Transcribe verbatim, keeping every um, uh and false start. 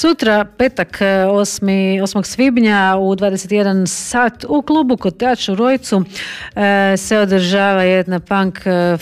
Sutra, petak, osmog svibnja u dvadeset jedan sat u klubu Kotač u Rojcu se održava jedna punk